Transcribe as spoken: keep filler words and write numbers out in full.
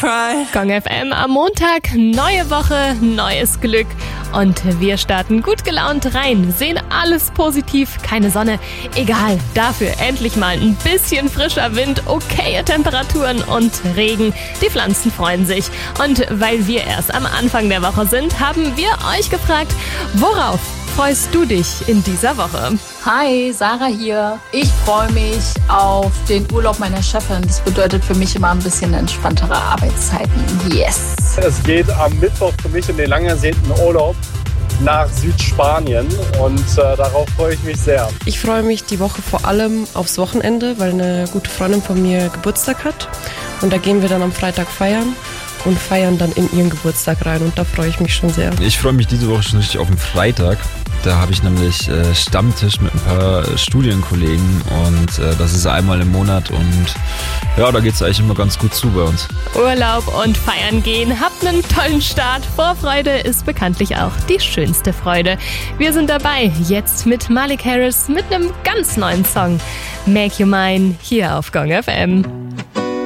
pride. Gong F M am Montag, neue Woche, neues Glück. Und wir starten gut gelaunt rein, sehen alles positiv, keine Sonne, egal, dafür endlich mal ein bisschen frischer Wind, okaye Temperaturen und Regen. Die Pflanzen freuen sich. Und weil wir erst am Anfang der Woche sind, haben wir euch gefragt, worauf freust du dich in dieser Woche? Hi, Sarah hier. Ich freue mich auf den Urlaub meiner Chefin. Das bedeutet für mich immer ein bisschen entspanntere Arbeitszeiten. Yes! Es geht am Mittwoch für mich in den lang ersehnten Urlaub nach Südspanien und äh, darauf freue ich mich sehr. Ich freue mich die Woche vor allem aufs Wochenende, weil eine gute Freundin von mir Geburtstag hat. Und da gehen wir dann am Freitag feiern und feiern dann in ihren Geburtstag rein. Und da freue ich mich schon sehr. Ich freue mich diese Woche schon richtig auf den Freitag. Da habe ich nämlich äh, Stammtisch mit ein paar Studienkollegen und äh, das ist einmal im Monat und ja, da geht es eigentlich immer ganz gut zu bei uns. Urlaub und feiern gehen, habt einen tollen Start. Vorfreude ist bekanntlich auch die schönste Freude. Wir sind dabei, jetzt mit Malik Harris mit einem ganz neuen Song. Make You Mine, hier auf Gong F M.